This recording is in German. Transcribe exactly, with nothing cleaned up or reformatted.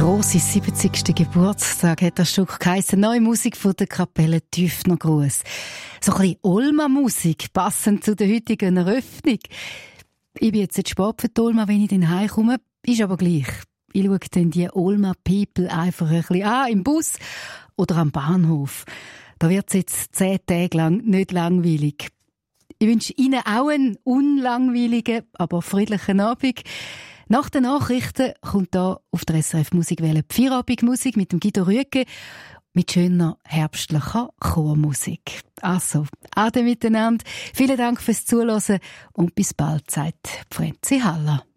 grosse siebzigsten Geburtstag hat das Stück geheissen. Neue Musik von der Kapelle Tüffner Gruß. So ein bisschen Olma-Musik, passend zu der heutigen Eröffnung. Ich bin jetzt zu spät für die Olma, wenn ich dann heimkomme. Ist aber gleich. Ich schaue dann die Olma-People einfach ein bisschen an, im Bus oder am Bahnhof. Da wird es jetzt zehn Tage lang nicht langweilig. Ich wünsche Ihnen auch einen unlangweiligen, aber friedlichen Abend. Nach den Nachrichten kommt da auf der S R F Musikwelle die Feierabendmusik mit dem Guido Rüegge mit schöner herbstlicher Chormusik. Also, ade miteinander. Vielen Dank fürs Zuhören und bis bald, sagt Franzi Haller.